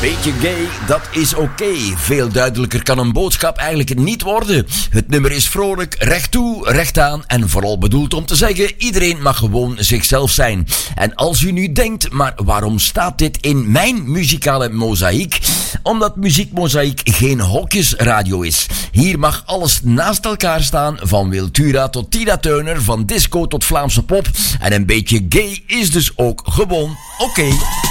Beetje gay, dat is oké. Veel duidelijker kan een boodschap eigenlijk niet worden. Het nummer is vrolijk, recht toe, recht aan en vooral bedoeld om te zeggen, iedereen mag gewoon zichzelf zijn. En als u nu denkt, maar waarom staat dit in mijn muzikale mozaïek? Omdat Muziek Mozaïek geen hokjesradio is. Hier mag alles naast elkaar staan, van Wiltura tot Tina Turner, van disco tot Vlaamse pop. En een beetje gay is dus ook gewoon oké.